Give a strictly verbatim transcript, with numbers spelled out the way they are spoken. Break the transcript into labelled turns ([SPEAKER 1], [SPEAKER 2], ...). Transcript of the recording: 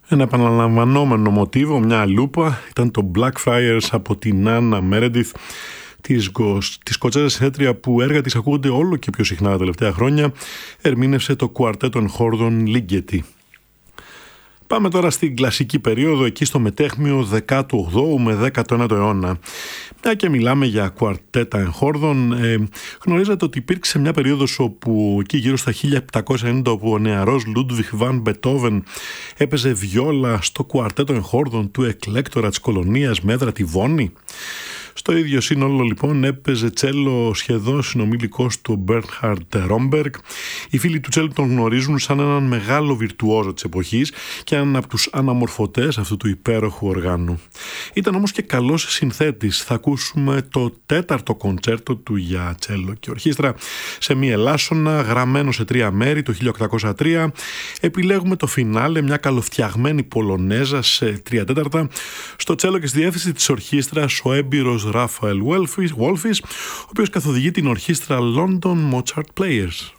[SPEAKER 1] Ένα επαναλαμβανόμενο μοτίβο, μια λούπα, ήταν το Blackfriars από την Άννα Μέρεντιθ, της, της Σκοτσέζα συνθέτρια που έργα της ακούγονται όλο και πιο συχνά τα τελευταία χρόνια. Ερμήνευσε το κουαρτέτο των χόρδων Ligeti. Πάμε τώρα στην κλασική περίοδο, εκεί στο μετέχμιο δέκατου όγδοου με δέκατο ένατο αιώνα. Μια και μιλάμε για κουαρτέτα εγχόρδων, ε, γνωρίζετε ότι υπήρξε μια περίοδος όπου εκεί γύρω στα χίλια επτακόσια ενενήντα, όπου ο νεαρός Λούντβιχ Βαν Μπετόβεν έπαιζε βιόλα στο κουαρτέτο εγχόρδων του εκλέκτορα της κολονίας με έδρα τη Βόνη. Στο ίδιο σύνολο λοιπόν έπαιζε τσέλο σχεδόν συνομιλικός του Μπέρνχαρντ Ρόμπεργκ. Οι φίλοι του τσέλου τον γνωρίζουν σαν έναν μεγάλο βιρτουόζο της εποχής και έναν από τους αναμορφωτές αυτού του υπέροχου οργάνου. Ήταν όμως και καλός συνθέτης. Θα ακούσουμε το τέταρτο κοντσέρτο του για τσέλο και ορχήστρα σε μη ελάσσονα, γραμμένο σε τρία μέρη το χίλια οκτακόσια τρία. Επιλέγουμε το φινάλε, μια καλοφτιαγμένη πολωνέζα σε τρία τέταρτα. Στο τσέλο και στη διεύθυνση της ορχήστρας ο έμπειρος Ράφαελ Βόλφις, ο οποίος καθοδηγεί την ορχήστρα London Mozart Players.